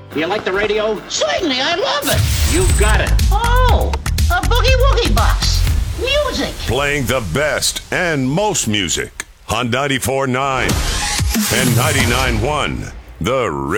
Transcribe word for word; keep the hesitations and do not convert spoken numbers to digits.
You like the radio? Certainly, I love it. You got it. Oh, a boogie woogie box. Music. Playing the best and most music on ninety-four point nine and ninety-nine point one. The